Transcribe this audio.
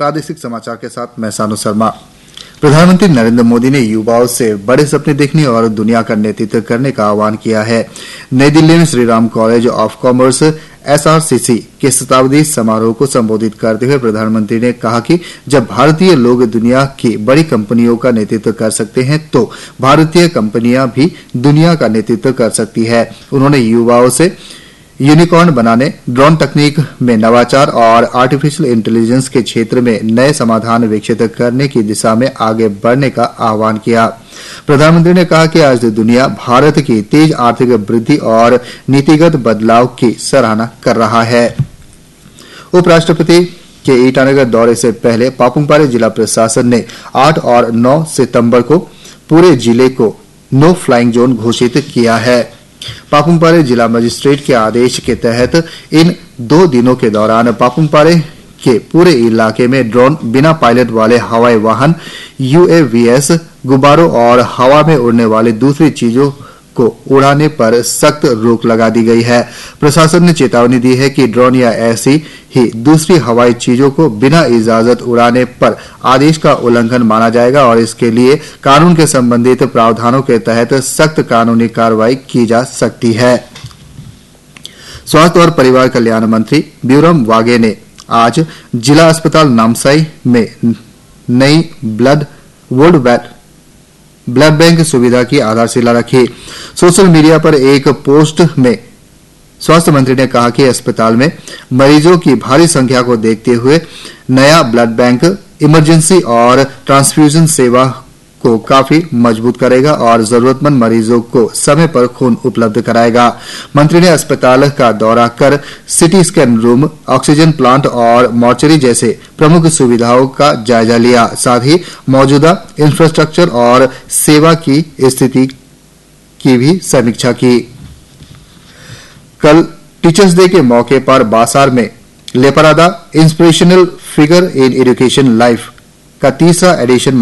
प्रादेशिक समाचार के साथ मैं सानू शर्मा। प्रधानमंत्री नरेंद्र मोदी ने युवाओं से बड़े सपने देखने और दुनिया का नेतृत्व करने का आह्वान किया है। नई दिल्ली में Shriram college of commerce SRCC के शताब्दी समारोह को संबोधित करते हुए प्रधानमंत्री ने कहा कि जब भारतीय लोग दुनिया की बड़ी कंपनियों का नेतृत्व कर सकते हैं तो भारतीय कंपनियां भी दुनिया का नेतृत्व कर सकती है। उन्होंने युवाओं से यूनिकॉर्न बनाने, ड्रोन तकनीक में नवाचार और आर्टिफिशियल इंटेलिजेंस के क्षेत्र में नए समाधान विकसित करने की दिशा में आगे बढ़ने का आह्वान किया। प्रधानमंत्री ने कहा कि आज दुनिया भारत की तेज आर्थिक वृद्धि और नीतिगत बदलाव की सराहना कर रहा है। उपराष्ट्रपति के ईटानगर दौरे से पहले पापुमपारे जिला प्रशासन ने 8 और 9 सितंबर को पूरे जिले को नो फ्लाइंग जोन घोषित किया है। पापुमपारे जिला मजिस्ट्रेट के आदेश के तहत इन 2 दिनों के दौरान पापुमपारे के पूरे इलाके में ड्रोन, बिना पायलट वाले हवाई वाहन, UAVs, गुब्बारों और हवा में उड़ने वाली दूसरी चीजों को उड़ाने पर सख्त रोक लगा दी गई है। प्रशासन ने चेतावनी दी है कि ड्रोन या ऐसी ही दूसरी हवाई चीजों को बिना इजाजत उड़ाने पर आदेश का उल्लंघन माना जाएगा और इसके लिए कानून के संबंधित प्रावधानों के तहत सख्त कानूनी कार्रवाई की जा सकती है। स्वास्थ्य और परिवार कल्याण मंत्री ब्यूरम वागे ने आज जिला अस्पताल नामसाई में नई ब्लड बैंक सुविधा की आधारशिला रखी। सोशल मीडिया पर एक पोस्ट में स्वास्थ्य मंत्री ने कहा कि अस्पताल में मरीजों की भारी संख्या को देखते हुए नया ब्लड बैंक इमरजेंसी और ट्रांसफ्यूजन सेवा को काफी मजबूत करेगा और जरूरतमंद मरीजों को समय पर खून उपलब्ध कराएगा। मंत्री ने अस्पताल का दौरा कर CT scan room, oxygen plant और मॉर्चरी जैसे प्रमुख सुविधाओं का जायजा लिया। साथ ही मौजूदा इंफ्रास्ट्रक्चर और सेवा की स्थिति की भी समीक्षा की। कल टीचर्स डे के मौके पर बासार में Leparada inspirational figure in education life का 3रा एडिशन